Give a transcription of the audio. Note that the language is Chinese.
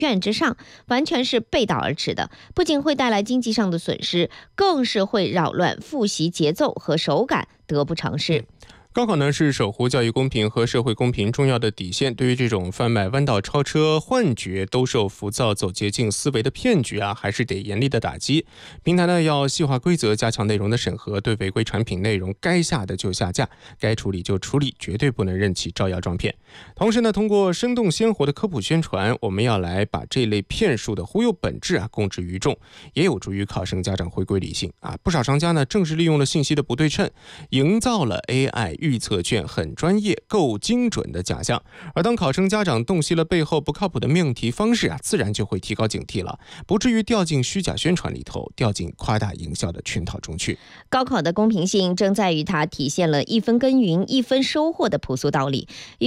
卷之上，完全是背道而驰的，不仅会带来经济上的损失，更是会扰乱复习节奏和手感，得不偿失。 高考呢是守护教育公平和社会公平重要的底线，对于这种贩卖弯道超车、幻觉、兜售浮躁、走捷径思维的骗局还是得严厉的打击。平台呢要细化规则，加强内容的审核，对违规产品内容该下的就下架，该处理就处理，绝对不能任其招摇撞骗。同时呢，通过生动鲜活的科普宣传，我们要来把这类骗术的忽悠本质公之于众，也有助于考生家长回归理性不少商家呢正是利用了信息的不对称，营造了 AI预测卷很专业、够精准的假象。而当考生家长洞悉了背后不靠谱的命题方式自然就会提高警惕了，不至于掉进虚假宣传里头，掉进夸大营销的圈套中去。 高考的公平性正在于它体现了一分耕耘一分收获的朴素道理。